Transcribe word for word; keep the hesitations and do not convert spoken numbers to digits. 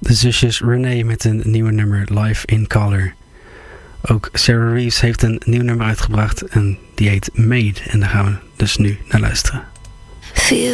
de zusjes Renee met een nieuwe nummer Live in Color. Ook Sarah Reeves heeft een nieuw nummer uitgebracht en die heet Made. En daar gaan we dus nu naar luisteren. Feel